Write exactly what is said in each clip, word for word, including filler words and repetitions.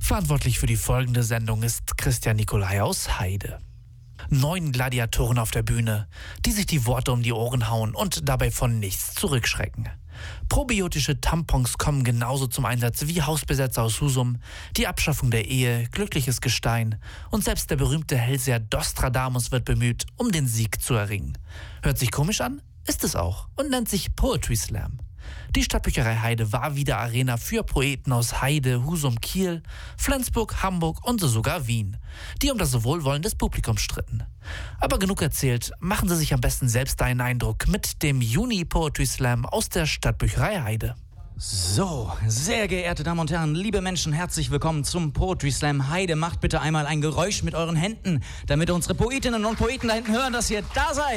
Verantwortlich für die folgende Sendung ist Christian Nicolai aus Heide. Neun Gladiatoren auf der Bühne, die sich die Worte um die Ohren hauen und dabei von nichts zurückschrecken. Probiotische Tampons kommen genauso zum Einsatz wie Hausbesetzer aus Husum, die Abschaffung der Ehe, glückliches Gestein und selbst der berühmte Hellseher Nostradamus wird bemüht, um den Sieg zu erringen. Hört sich komisch an? Ist es auch und nennt sich Poetry Slam. Die Stadtbücherei Heide war wieder Arena für Poeten aus Heide, Husum, Kiel, Flensburg, Hamburg und sogar Wien, die um das Wohlwollen des Publikums stritten. Aber genug erzählt, machen Sie sich am besten selbst einen Eindruck mit dem Juni Poetry Slam aus der Stadtbücherei Heide. So, sehr geehrte Damen und Herren, liebe Menschen, herzlich willkommen zum Poetry Slam Heide. Macht bitte einmal ein Geräusch mit euren Händen, damit unsere Poetinnen und Poeten da hinten hören, dass ihr da seid.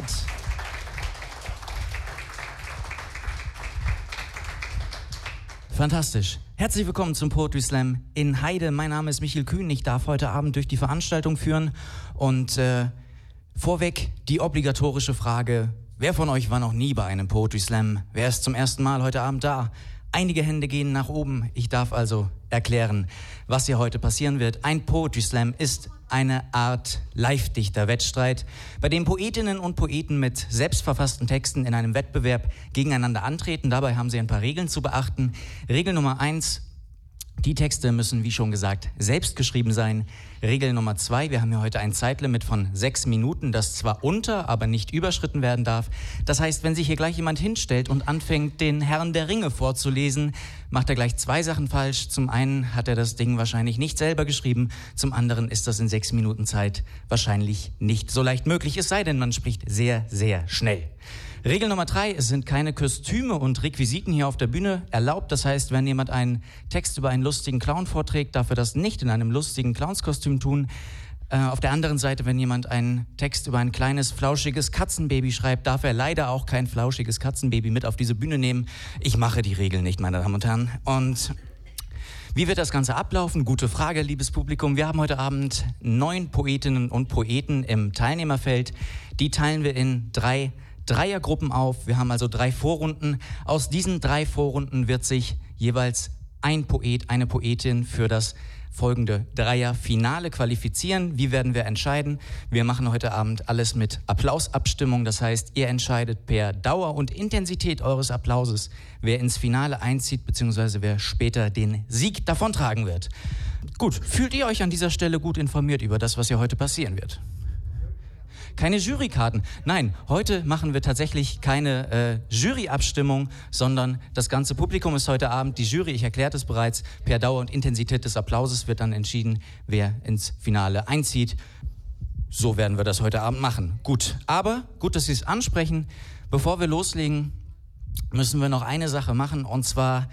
Fantastisch. Herzlich willkommen zum Poetry Slam in Heide. Mein Name ist Michael Kühn. Ich darf heute Abend durch die Veranstaltung führen. Und äh, vorweg die obligatorische Frage: Wer von euch war noch nie bei einem Poetry Slam? Wer ist zum ersten Mal heute Abend da? Einige Hände gehen nach oben. Ich darf also erklären, was hier heute passieren wird. Ein Poetry Slam ist eine Art Live-Dichter-Wettstreit, bei dem Poetinnen und Poeten mit selbstverfassten Texten in einem Wettbewerb gegeneinander antreten. Dabei haben sie ein paar Regeln zu beachten. Regel Nummer eins: Die Texte müssen, wie schon gesagt, selbst geschrieben sein. Regel Nummer zwei: Wir haben hier heute ein Zeitlimit von sechs Minuten, das zwar unter, aber nicht überschritten werden darf. Das heißt, wenn sich hier gleich jemand hinstellt und anfängt, den Herrn der Ringe vorzulesen, macht er gleich zwei Sachen falsch. Zum einen hat er das Ding wahrscheinlich nicht selber geschrieben, zum anderen ist das in sechs Minuten Zeit wahrscheinlich nicht so leicht möglich, es sei denn, man spricht sehr, sehr schnell. Regel Nummer drei: Es sind keine Kostüme und Requisiten hier auf der Bühne erlaubt. Das heißt, wenn jemand einen Text über einen lustigen Clown vorträgt, darf er das nicht in einem lustigen Clownskostüm tun. Äh, auf der anderen Seite, wenn jemand einen Text über ein kleines, flauschiges Katzenbaby schreibt, darf er leider auch kein flauschiges Katzenbaby mit auf diese Bühne nehmen. Ich mache die Regeln nicht, meine Damen und Herren. Und wie wird das Ganze ablaufen? Gute Frage, liebes Publikum. Wir haben heute Abend neun Poetinnen und Poeten im Teilnehmerfeld. Die teilen wir in drei Dreiergruppen auf. Wir haben also drei Vorrunden. Aus diesen drei Vorrunden wird sich jeweils ein Poet, eine Poetin für das folgende Dreierfinale qualifizieren. Wie werden wir entscheiden? Wir machen heute Abend alles mit Applausabstimmung. Das heißt, ihr entscheidet per Dauer und Intensität eures Applauses, wer ins Finale einzieht, beziehungsweise wer später den Sieg davontragen wird. Gut, fühlt ihr euch an dieser Stelle gut informiert über das, was hier heute passieren wird? Keine Jurykarten. Nein, heute machen wir tatsächlich keine äh, Juryabstimmung, sondern das ganze Publikum ist heute Abend die Jury. Ich erklärte es bereits. Per Dauer und Intensität des Applauses wird dann entschieden, wer ins Finale einzieht. So werden wir das heute Abend machen. Gut, aber gut, dass Sie es ansprechen. Bevor wir loslegen, müssen wir noch eine Sache machen. Und zwar,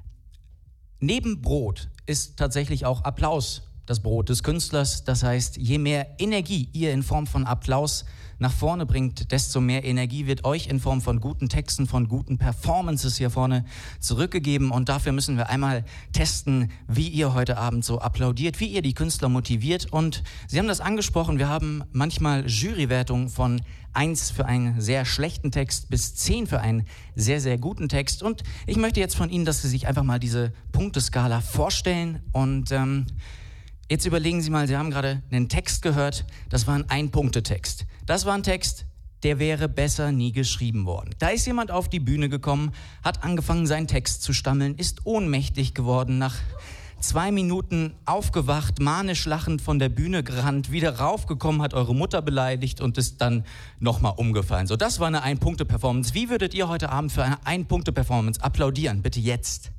neben Brot ist tatsächlich auch Applaus das Brot des Künstlers. Das heißt, je mehr Energie ihr in Form von Applaus nach vorne bringt, desto mehr Energie wird euch in Form von guten Texten, von guten Performances hier vorne zurückgegeben. Und dafür müssen wir einmal testen, wie ihr heute Abend so applaudiert, wie ihr die Künstler motiviert. Und Sie haben das angesprochen, wir haben manchmal Jurywertungen von eins für einen sehr schlechten Text bis zehn für einen sehr, sehr guten Text. Und ich möchte jetzt von Ihnen, dass Sie sich einfach mal diese Punkteskala vorstellen. Und ähm, jetzt überlegen Sie mal, Sie haben gerade einen Text gehört, das war ein Ein-Punkte-Text. Das war ein Text, der wäre besser nie geschrieben worden. Da ist jemand auf die Bühne gekommen, hat angefangen, seinen Text zu stammeln, ist ohnmächtig geworden, nach zwei Minuten aufgewacht, manisch lachend von der Bühne gerannt, wieder raufgekommen, hat eure Mutter beleidigt und ist dann nochmal umgefallen. So, das war eine Ein-Punkte-Performance. Wie würdet ihr heute Abend für eine Ein-Punkte-Performance applaudieren? Bitte jetzt.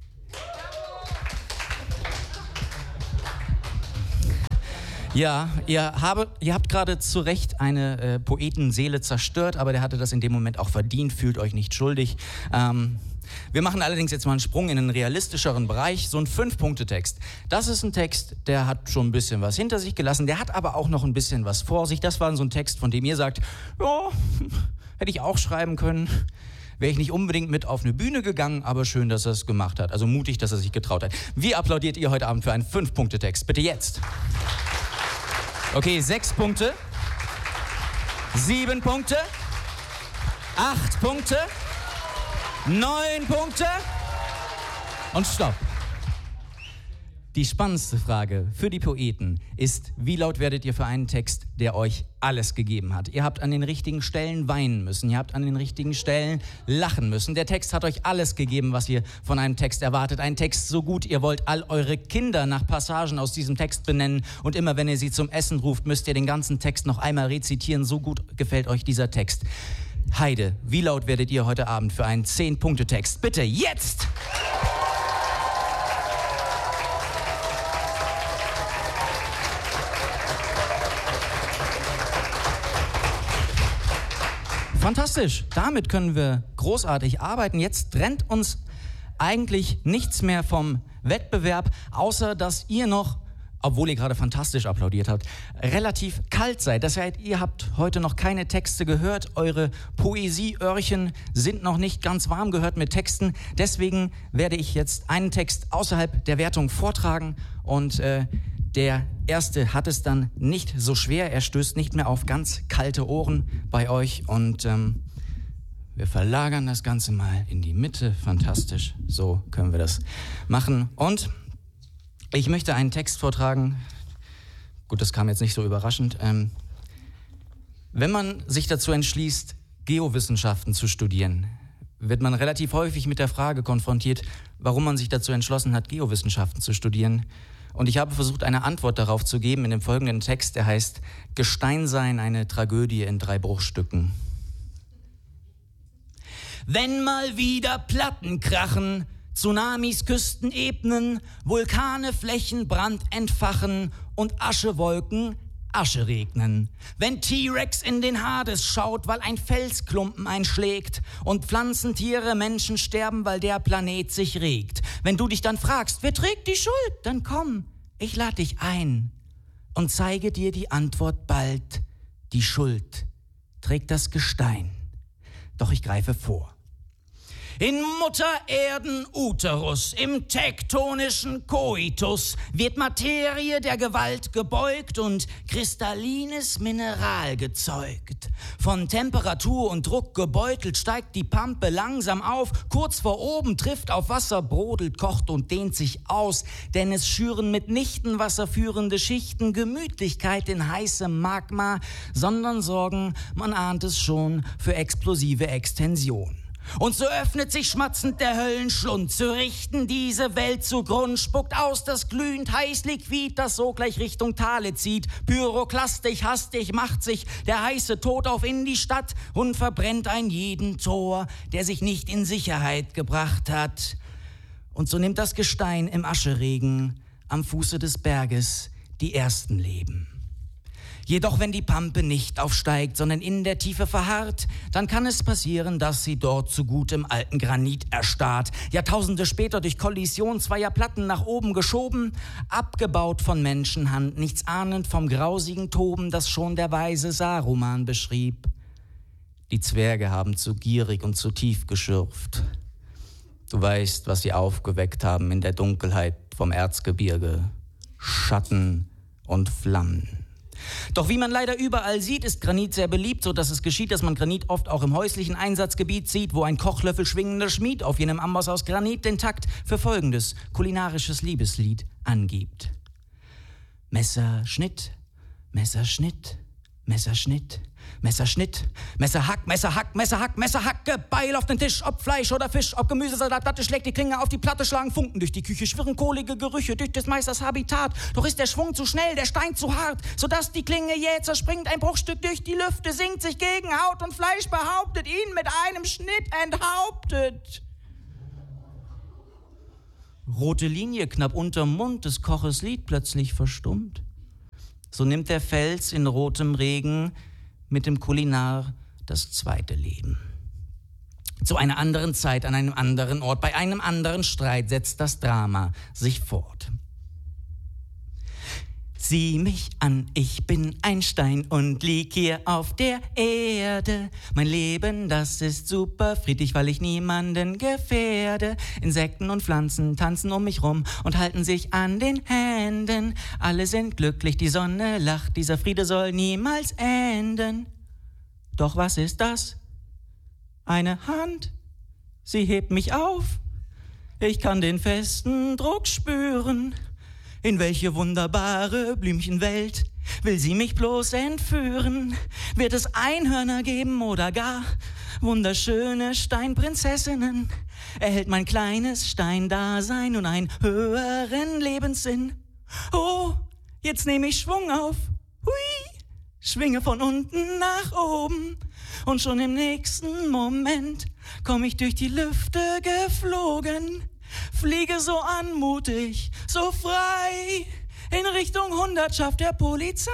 Ja, ihr, habe, ihr habt gerade zu Recht eine äh, Poetenseele zerstört, aber der hatte das in dem Moment auch verdient, fühlt euch nicht schuldig. Ähm, wir machen allerdings jetzt mal einen Sprung in einen realistischeren Bereich, so ein Fünf-Punkte-Text. Das ist ein Text, der hat schon ein bisschen was hinter sich gelassen, der hat aber auch noch ein bisschen was vor sich. Das war so ein Text, von dem ihr sagt, ja, hätte ich auch schreiben können. Wäre ich nicht unbedingt mit auf eine Bühne gegangen, aber schön, dass er es gemacht hat. Also mutig, dass er sich getraut hat. Wie applaudiert ihr heute Abend für einen Fünf-Punkte-Text? Bitte jetzt. Okay, sechs Punkte, sieben Punkte, acht Punkte, neun Punkte und stopp. Die spannendste Frage für die Poeten ist, wie laut werdet ihr für einen Text, der euch alles gegeben hat? Ihr habt an den richtigen Stellen weinen müssen, ihr habt an den richtigen Stellen lachen müssen. Der Text hat euch alles gegeben, was ihr von einem Text erwartet. Ein Text so gut, ihr wollt all eure Kinder nach Passagen aus diesem Text benennen und immer wenn ihr sie zum Essen ruft, müsst ihr den ganzen Text noch einmal rezitieren. So gut gefällt euch dieser Text. Heide, wie laut werdet ihr heute Abend für einen zehn-Punkte-Text? Bitte jetzt! Fantastisch, damit können wir großartig arbeiten. Jetzt trennt uns eigentlich nichts mehr vom Wettbewerb, außer dass ihr noch, obwohl ihr gerade fantastisch applaudiert habt, relativ kalt seid. Das heißt, ihr habt heute noch keine Texte gehört, eure Poesieöhrchen sind noch nicht ganz warm gehört mit Texten. Deswegen werde ich jetzt einen Text außerhalb der Wertung vortragen und äh, der Erste hat es dann nicht so schwer. Er stößt nicht mehr auf ganz kalte Ohren bei euch. Und ähm, wir verlagern das Ganze mal in die Mitte. Fantastisch. So können wir das machen. Und ich möchte einen Text vortragen. Gut, das kam jetzt nicht so überraschend. Ähm, wenn man sich dazu entschließt, Geowissenschaften zu studieren, wird man relativ häufig mit der Frage konfrontiert, warum man sich dazu entschlossen hat, Geowissenschaften zu studieren. Und ich habe versucht, eine Antwort darauf zu geben in dem folgenden Text, der heißt Gestein sein, eine Tragödie in drei Bruchstücken. Wenn mal wieder Platten krachen, Tsunamis Küsten ebnen, Vulkane Flächen Brand entfachen und Aschewolken Asche regnen. Wenn T-Rex in den Hades schaut, weil ein Felsklumpen einschlägt und Pflanzen, Tiere, Menschen sterben, weil der Planet sich regt. Wenn du dich dann fragst, wer trägt die Schuld, dann komm, ich lade dich ein und zeige dir die Antwort bald. Die Schuld trägt das Gestein. Doch ich greife vor. In Mutter Erden Uterus, im tektonischen Koitus, wird Materie der Gewalt gebeugt und kristallines Mineral gezeugt. Von Temperatur und Druck gebeutelt steigt die Pampe langsam auf, kurz vor oben trifft auf Wasser, brodelt, kocht und dehnt sich aus, denn es schüren mitnichten wasserführende Schichten Gemütlichkeit in heißem Magma, sondern sorgen, man ahnt es schon, für explosive Extension. Und so öffnet sich schmatzend der Höllenschlund, zu richten diese Welt zugrund, spuckt aus das glühend heiß Liquid, das sogleich Richtung Tale zieht. Pyroklastisch, hastig macht sich der heiße Tod auf in die Stadt und verbrennt ein jeden Tor, der sich nicht in Sicherheit gebracht hat. Und so nimmt das Gestein im Ascheregen am Fuße des Berges die ersten Leben. Jedoch wenn die Pampe nicht aufsteigt, sondern in der Tiefe verharrt, dann kann es passieren, dass sie dort zu gutem alten Granit erstarrt. Jahrtausende später durch Kollision zweier Platten nach oben geschoben, abgebaut von Menschenhand, nichts ahnend vom grausigen Toben, das schon der weise Saruman beschrieb. Die Zwerge haben zu gierig und zu tief geschürft. Du weißt, was sie aufgeweckt haben in der Dunkelheit vom Erzgebirge. Schatten und Flammen. Doch wie man leider überall sieht, ist Granit sehr beliebt, so dass es geschieht, dass man Granit oft auch im häuslichen Einsatzgebiet sieht, wo ein Kochlöffel schwingender Schmied auf jenem Amboss aus Granit den Takt für folgendes kulinarisches Liebeslied angibt. Messerschnitt, Messerschnitt, Messerschnitt, Messerschnitt, Messerhack, Messerhack, Messerhack, Messerhack, Gebeil auf den Tisch, ob Fleisch oder Fisch, ob Gemüse, Salat, Platte, schlägt die Klinge auf die Platte, schlagen Funken durch die Küche, schwirren kohlige Gerüche durch des Meisters Habitat. Doch ist der Schwung zu schnell, der Stein zu hart, sodass die Klinge jäh zerspringt, ein Bruchstück durch die Lüfte, sinkt sich gegen Haut und Fleisch, behauptet ihn mit einem Schnitt enthauptet. Rote Linie knapp unterm Mund des Koches Lied plötzlich verstummt. So nimmt der Fels in rotem Regen mit dem Kulinar das zweite Leben. Zu einer anderen Zeit, an einem anderen Ort, bei einem anderen Streit setzt das Drama sich fort. Sieh mich an, ich bin ein Stein und lieg hier auf der Erde. Mein Leben, das ist super friedlich, weil ich niemanden gefährde. Insekten und Pflanzen tanzen um mich rum und halten sich an den Händen. Alle sind glücklich, die Sonne lacht, dieser Friede soll niemals enden. Doch was ist das? Eine Hand, sie hebt mich auf. Ich kann den festen Druck spüren. In welche wunderbare Blümchenwelt will sie mich bloß entführen? Wird es Einhörner geben oder gar wunderschöne Steinprinzessinnen? Erhält mein kleines Steindasein nun einen höheren Lebenssinn? Oh, jetzt nehme ich Schwung auf, hui, schwinge von unten nach oben und schon im nächsten Moment komme ich durch die Lüfte geflogen. Fliege so anmutig, so frei in Richtung Hundertschaft der Polizei.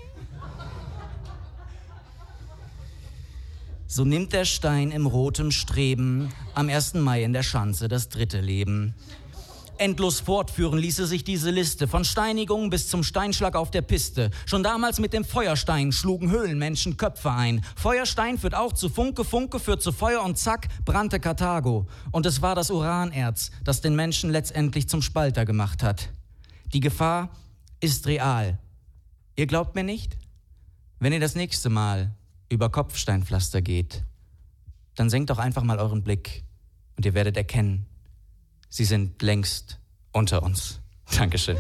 So nimmt der Stein im rotem Streben am ersten Mai in der Schanze das dritte Leben. Endlos fortführen ließe sich diese Liste, von Steinigung bis zum Steinschlag auf der Piste. Schon damals mit dem Feuerstein schlugen Höhlenmenschen Köpfe ein. Feuerstein führt auch zu Funke, Funke führt zu Feuer und zack, brannte Karthago. Und es war das Uranerz, das den Menschen letztendlich zum Spalter gemacht hat. Die Gefahr ist real. Ihr glaubt mir nicht? Wenn ihr das nächste Mal über Kopfsteinpflaster geht, dann senkt doch einfach mal euren Blick und ihr werdet erkennen, sie sind längst unter uns. Dankeschön.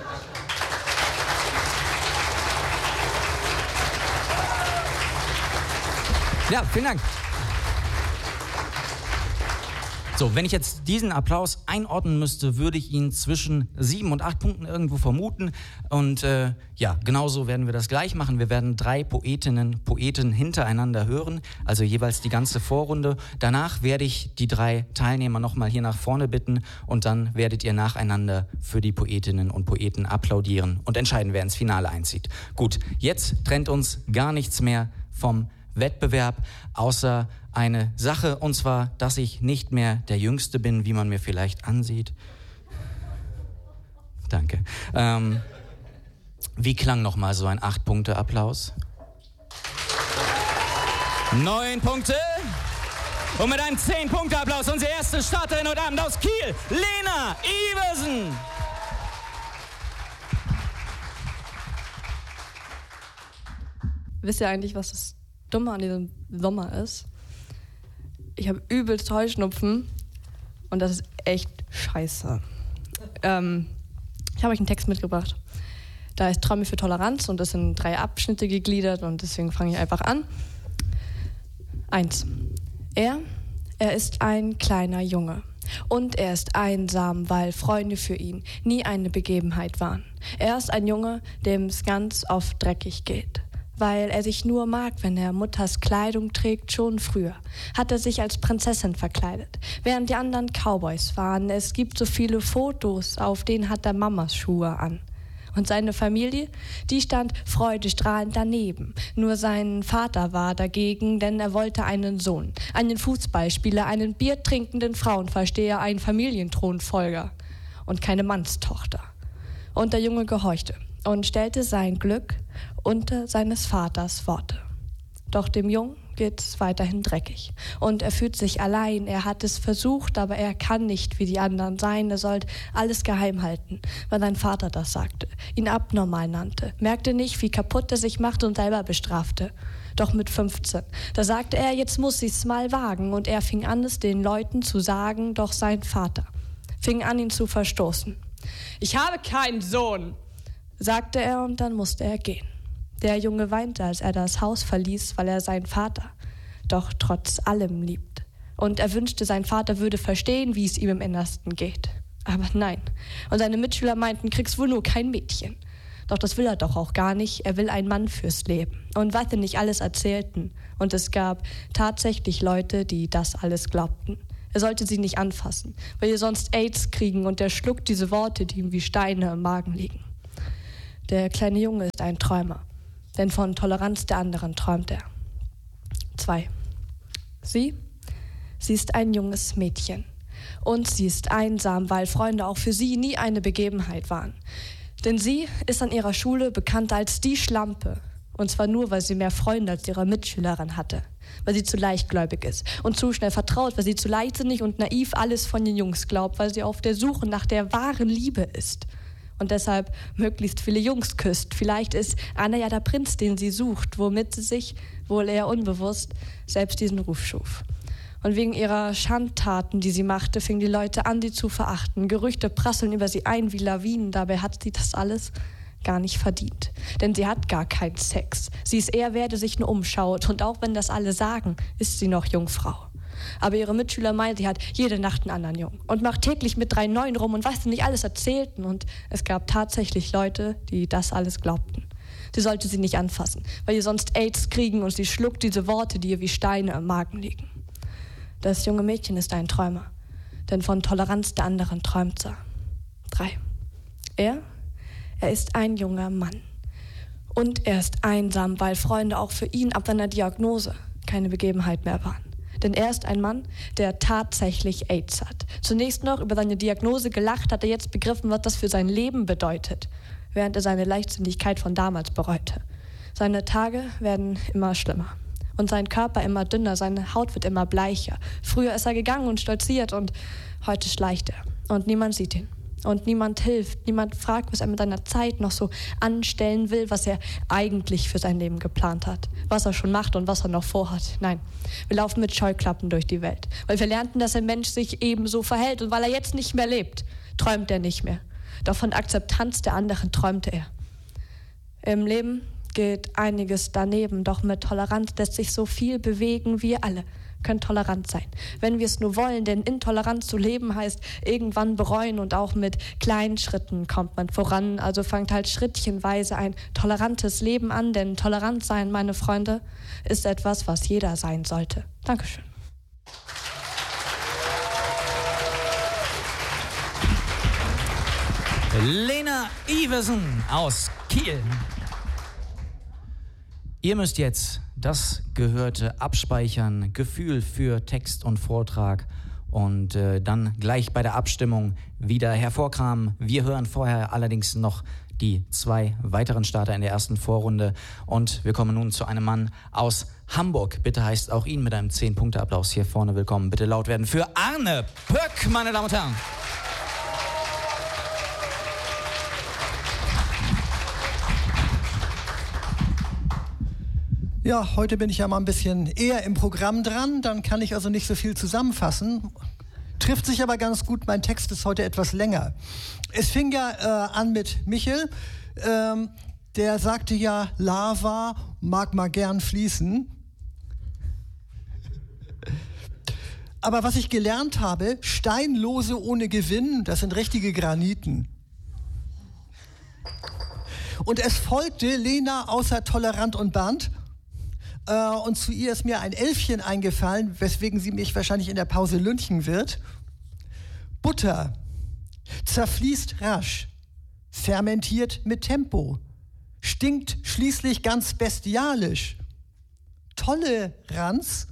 Ja, vielen Dank. So, wenn ich jetzt diesen Applaus einordnen müsste, würde ich ihn zwischen sieben und acht Punkten irgendwo vermuten. Und äh, ja, genauso werden wir das gleich machen. Wir werden drei Poetinnen, Poeten hintereinander hören, also jeweils die ganze Vorrunde. Danach werde ich die drei Teilnehmer nochmal hier nach vorne bitten und dann werdet ihr nacheinander für die Poetinnen und Poeten applaudieren und entscheiden, wer ins Finale einzieht. Gut, jetzt trennt uns gar nichts mehr vom Wettbewerb, außer eine Sache, und zwar, dass ich nicht mehr der Jüngste bin, wie man mir vielleicht ansieht. Danke. Ähm, wie klang nochmal so ein acht-Punkte-Applaus? Neun Punkte. Und mit einem zehn-Punkte-Applaus unsere erste Starterin heute Abend aus Kiel, Lena Iversen. Wisst ihr eigentlich, was das Dumme an diesem Sommer ist? Ich habe übelst Heuschnupfen und das ist echt scheiße. Ähm, ich habe euch einen Text mitgebracht. Da ist Träume für Toleranz und das sind drei Abschnitte gegliedert und deswegen fange ich einfach an. Eins. Er, er ist ein kleiner Junge. Und er ist einsam, weil Freunde für ihn nie eine Begebenheit waren. Er ist ein Junge, dem es ganz oft dreckig geht. Weil er sich nur mag, wenn er Mutters Kleidung trägt, schon früher. Hat er sich als Prinzessin verkleidet, während die anderen Cowboys waren. Es gibt so viele Fotos, auf denen hat er Mamas Schuhe an. Und seine Familie, die stand freudestrahlend daneben. Nur sein Vater war dagegen, denn er wollte einen Sohn, einen Fußballspieler, einen biertrinkenden Frauenversteher, einen Familienthronfolger und keine Mannstochter. Und der Junge gehorchte und stellte sein Glück unter seines Vaters Worte. Doch dem Jungen geht's weiterhin dreckig und er fühlt sich allein. Er hat es versucht, aber er kann nicht wie die anderen sein. Er sollte alles geheim halten, weil sein Vater das sagte, ihn abnormal nannte, merkte nicht, wie kaputt er sich machte und selber bestrafte. Doch mit fünfzehn, da sagte er, jetzt muss ich's mal wagen und er fing an, es den Leuten zu sagen, doch sein Vater fing an, ihn zu verstoßen. Ich habe keinen Sohn, sagte er und dann musste er gehen. Der Junge weinte, als er das Haus verließ, weil er seinen Vater doch trotz allem liebt. Und er wünschte, sein Vater würde verstehen, wie es ihm im Innersten geht. Aber nein. Und seine Mitschüler meinten, kriegst wohl nur kein Mädchen. Doch das will er doch auch gar nicht. Er will einen Mann fürs Leben. Und was sie nicht alles erzählten. Und es gab tatsächlich Leute, die das alles glaubten. Er sollte sie nicht anfassen, weil ihr sonst AIDS kriegen und er schluckt diese Worte, die ihm wie Steine im Magen liegen. Der kleine Junge ist ein Träumer, denn von Toleranz der anderen träumt er. Zwei. Sie? Sie ist ein junges Mädchen. Und sie ist einsam, weil Freunde auch für sie nie eine Begebenheit waren. Denn sie ist an ihrer Schule bekannt als die Schlampe. Und zwar nur, weil sie mehr Freunde als ihre Mitschülerin hatte. Weil sie zu leichtgläubig ist und zu schnell vertraut, weil sie zu leichtsinnig und naiv alles von den Jungs glaubt, weil sie auf der Suche nach der wahren Liebe ist. Und deshalb möglichst viele Jungs küsst. Vielleicht ist Anna ja der Prinz, den sie sucht, womit sie sich, wohl eher unbewusst, selbst diesen Ruf schuf. Und wegen ihrer Schandtaten, die sie machte, fingen die Leute an, sie zu verachten. Gerüchte prasseln über sie ein wie Lawinen. Dabei hat sie das alles gar nicht verdient. Denn sie hat gar keinen Sex. Sie ist eher, wer der sich nur umschaut. Und auch wenn das alle sagen, ist sie noch Jungfrau. Aber ihre Mitschüler meinen, sie hat jede Nacht einen anderen Jungen und macht täglich mit drei Neuen rum und was sie nicht alles erzählten. Und es gab tatsächlich Leute, die das alles glaubten. Sie sollte sie nicht anfassen, weil sie sonst AIDS kriegen, und sie schluckt diese Worte, die ihr wie Steine im Magen liegen. Das junge Mädchen ist ein Träumer, denn von Toleranz der anderen träumt sie. Drei. Er, er ist ein junger Mann. Und er ist einsam, weil Freunde auch für ihn ab seiner Diagnose keine Begebenheit mehr waren. Denn er ist ein Mann, der tatsächlich AIDS hat. Zunächst noch über seine Diagnose gelacht, hat er jetzt begriffen, was das für sein Leben bedeutet, während er seine Leichtsinnigkeit von damals bereute. Seine Tage werden immer schlimmer. Und sein Körper immer dünner, seine Haut wird immer bleicher. Früher ist er gegangen und stolziert und heute schleicht er. Und niemand sieht ihn. Und niemand hilft. Niemand fragt, was er mit seiner Zeit noch so anstellen will, was er eigentlich für sein Leben geplant hat. Was er schon macht und was er noch vorhat. Nein, wir laufen mit Scheuklappen durch die Welt. Weil wir lernten, dass ein Mensch sich ebenso verhält. Und weil er jetzt nicht mehr lebt, träumt er nicht mehr. Doch von Akzeptanz der anderen träumte er. Im Leben geht einiges daneben, doch mit Toleranz lässt sich so viel bewegen. Wir alle können tolerant sein, wenn wir es nur wollen, denn intolerant zu leben heißt irgendwann bereuen, und auch mit kleinen Schritten kommt man voran. Also fangt halt schrittchenweise ein tolerantes Leben an, denn tolerant sein, meine Freunde, ist etwas, was jeder sein sollte. Dankeschön. Lena Iversen aus Kiel. Ihr müsst jetzt das Gehörte abspeichern, Gefühl für Text und Vortrag, und äh, dann gleich bei der Abstimmung wieder hervorkramen. Wir hören vorher allerdings noch die zwei weiteren Starter in der ersten Vorrunde, und wir kommen nun zu einem Mann aus Hamburg. Bitte heißt auch ihn mit einem zehn-Punkte-Applaus hier vorne willkommen. Bitte laut werden für Arne Pöck, meine Damen und Herren. Ja, heute bin ich ja mal ein bisschen eher im Programm dran, dann kann ich also nicht so viel zusammenfassen. Trifft sich aber ganz gut, mein Text ist heute etwas länger. Es fing ja äh, an mit Michel, ähm, der sagte ja, Lava mag mal gern fließen. Aber was ich gelernt habe, Steinlose ohne Gewinn, das sind richtige Graniten. Und es folgte Lena außer Tolerant und Band. Und zu ihr ist mir ein Elfchen eingefallen, weswegen sie mich wahrscheinlich in der Pause lynchen wird. Butter zerfließt rasch, fermentiert mit Tempo, stinkt schließlich ganz bestialisch. Toleranz.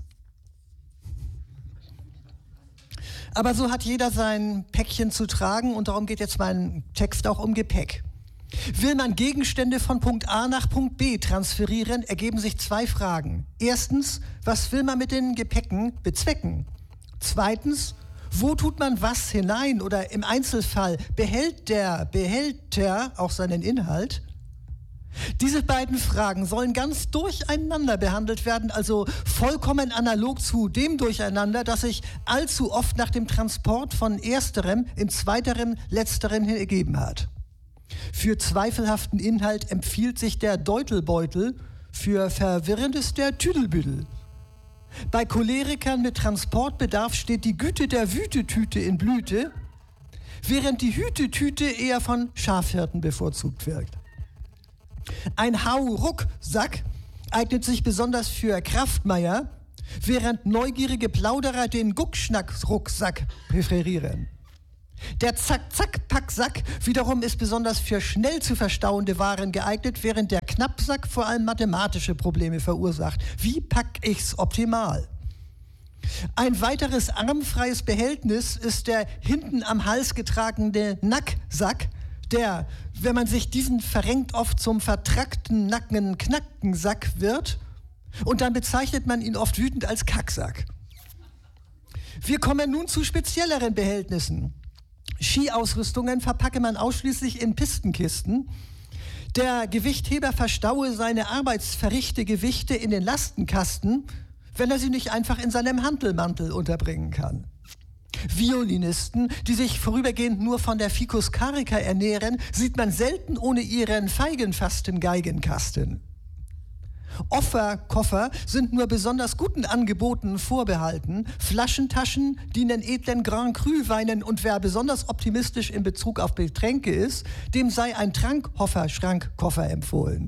Aber so hat jeder sein Päckchen zu tragen, und darum geht jetzt mein Text auch um Gepäck. Will man Gegenstände von Punkt A nach Punkt B transferieren, ergeben sich zwei Fragen. Erstens, was will man mit den Gepäcken bezwecken? Zweitens, wo tut man was hinein, oder im Einzelfall behält der Behälter auch seinen Inhalt? Diese beiden Fragen sollen ganz durcheinander behandelt werden, also vollkommen analog zu dem Durcheinander, das sich allzu oft nach dem Transport von ersterem in zweiterem, letzterem hin ergeben hat. Für zweifelhaften Inhalt empfiehlt sich der Deutelbeutel, für verwirrendes der Tüdelbüdel. Bei Cholerikern mit Transportbedarf steht die Güte der Wütetüte in Blüte, während die Hütetüte eher von Schafhirten bevorzugt wirkt. Ein Hau-Ruck-Sack eignet sich besonders für Kraftmeier, während neugierige Plauderer den Guckschnack-Rucksack präferieren. Der Zack-Zack-Packsack wiederum ist besonders für schnell zu verstauende Waren geeignet, während der Knappsack vor allem mathematische Probleme verursacht. Wie pack ich's optimal? Ein weiteres armfreies Behältnis ist der hinten am Hals getragene Nacksack, der, wenn man sich diesen verrenkt, oft zum vertrackten Nacken-Knackensack wird, und dann bezeichnet man ihn oft wütend als Kacksack. Wir kommen nun zu spezielleren Behältnissen. Skiausrüstungen verpacke man ausschließlich in Pistenkisten. Der Gewichtheber verstaue seine arbeitsverrichte Gewichte in den Lastenkasten, wenn er sie nicht einfach in seinem Hantelmantel unterbringen kann. Violinisten, die sich vorübergehend nur von der Ficus carica ernähren, sieht man selten ohne ihren feigenfasten Geigenkasten. Offerkoffer sind nur besonders guten Angeboten vorbehalten. Flaschentaschen dienen edlen Grand Cru-Weinen und wer besonders optimistisch in Bezug auf Getränke ist, dem sei ein Trankhoffer-Schrankkoffer empfohlen.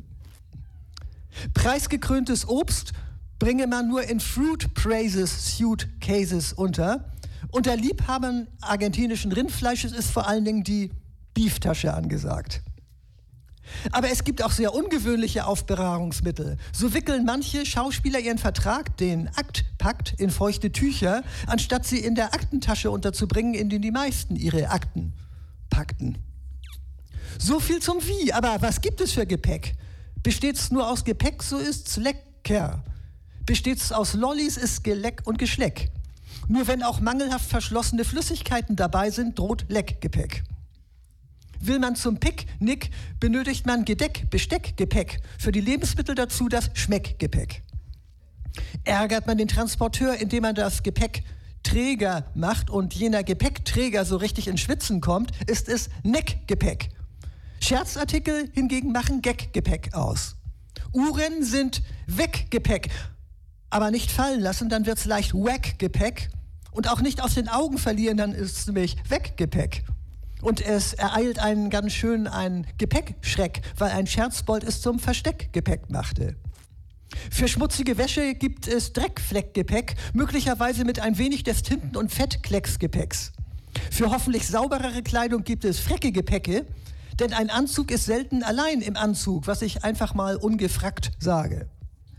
Preisgekröntes Obst bringe man nur in Fruit Praises Suit Cases unter. Unter Liebhabern argentinischen Rindfleisches ist vor allen Dingen die Beeftasche angesagt. Aber es gibt auch sehr ungewöhnliche Aufbewahrungsmittel. So wickeln manche Schauspieler ihren Vertrag, den Aktpakt, in feuchte Tücher, anstatt sie in der Aktentasche unterzubringen, in denen die meisten ihre Akten packten. So viel zum Wie. Aber was gibt es für Gepäck? Besteht's nur aus Gepäck, so ist's lecker. Besteht's aus Lollis, ist Geleck und Geschleck. Nur wenn auch mangelhaft verschlossene Flüssigkeiten dabei sind, droht Leckgepäck. Will man zum Picknick, benötigt man Gedeck, Besteck, Gepäck. Für die Lebensmittel dazu das Schmeckgepäck. Ärgert man den Transporteur, indem man das Gepäck Träger macht und jener Gepäckträger so richtig ins Schwitzen kommt, ist es Neckgepäck. Scherzartikel hingegen machen Gaggepäck aus. Uhren sind Weggepäck, aber nicht fallen lassen, dann wird's leicht Wackgepäck. Und auch nicht aus den Augen verlieren, dann ist es nämlich Weggepäck. Und es ereilt einen ganz schön ein Gepäckschreck, weil ein Scherzbold es zum Versteckgepäck machte. Für schmutzige Wäsche gibt es Dreckfleckgepäck, möglicherweise mit ein wenig des Tinten- und Fettklecksgepäcks. Für hoffentlich sauberere Kleidung gibt es Freckegepäcke, denn ein Anzug ist selten allein im Anzug, was ich einfach mal ungefragt sage.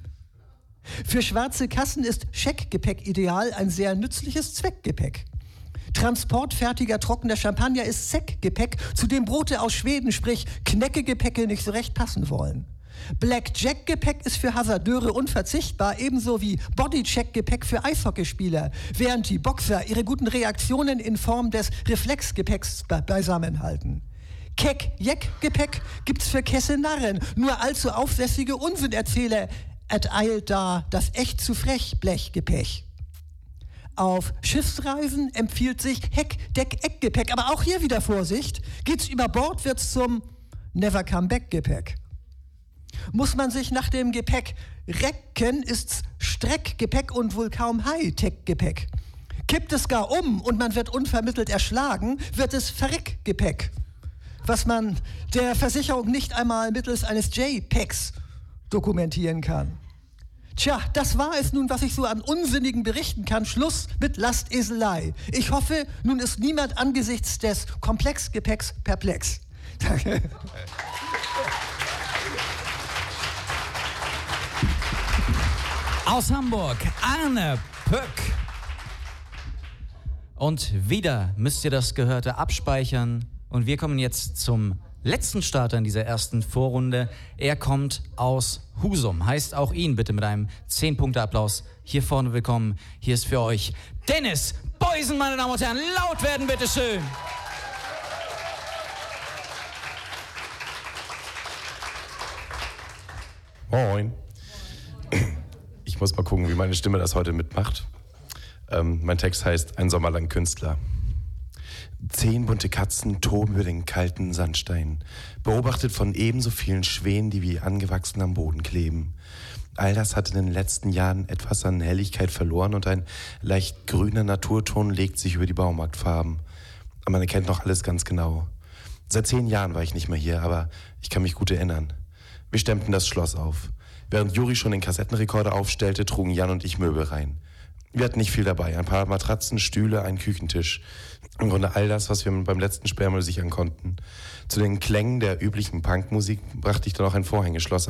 Für schwarze Kassen ist Scheckgepäck ideal, ein sehr nützliches Zweckgepäck. Transportfertiger trockener Champagner ist Seckgepäck, zu dem Brote aus Schweden, sprich Knäckegepäcke, nicht so recht passen wollen. Blackjack-Gepäck ist für Hasardeure unverzichtbar, ebenso wie Bodycheck-Gepäck für Eishockeyspieler, während die Boxer ihre guten Reaktionen in Form des Reflexgepäcks be- beisammenhalten. Keck-Jeck-Gepäck gibt's für Kessenarren, nur allzu aufsässige Unsinnerzähler ereilt da das echt zu frech Blechgepäck. Auf Schiffsreisen empfiehlt sich Heck-Deck-Eck-Gepäck, aber auch hier wieder Vorsicht. Geht's über Bord, wird's zum Never-Come-Back-Gepäck. Muss man sich nach dem Gepäck recken, ist's Streckgepäck und wohl kaum High-Tech-Gepäck. Kippt es gar um und man wird unvermittelt erschlagen, wird es Verreckgepäck, was man der Versicherung nicht einmal mittels eines JPEGs dokumentieren kann. Tja, das war es nun, was ich so an Unsinnigen berichten kann. Schluss mit Lasteselei. Ich hoffe, nun ist niemand angesichts des Komplexgepäcks perplex. Danke. Aus Hamburg, Arne Pöck. Und wieder müsst ihr das Gehörte abspeichern. Und wir kommen jetzt zum letzten Starter in dieser ersten Vorrunde. Er kommt aus Husum. Heißt auch ihn bitte mit einem zehn-Punkte-Applaus hier vorne willkommen. Hier ist für euch Dennis Beusen, meine Damen und Herren. Laut werden, bitteschön. Moin. Ich muss mal gucken, wie meine Stimme das heute mitmacht. Ähm, mein Text heißt Ein Sommer lang Künstler. Zehn bunte Katzen toben über den kalten Sandstein, beobachtet von ebenso vielen Schwänen, die wie angewachsen am Boden kleben. All das hat in den letzten Jahren etwas an Helligkeit verloren und ein leicht grüner Naturton legt sich über die Baumarktfarben. Aber man erkennt noch alles ganz genau. Seit zehn Jahren war ich nicht mehr hier, aber ich kann mich gut erinnern. Wir stemmten das Schloss auf. Während Juri schon den Kassettenrekorder aufstellte, trugen Jan und ich Möbel rein. Wir hatten nicht viel dabei. Ein paar Matratzen, Stühle, einen Küchentisch. Im Grunde all das, was wir beim letzten Sperrmüll sichern konnten. Zu den Klängen der üblichen Punkmusik brachte ich dann auch ein Vorhängeschloss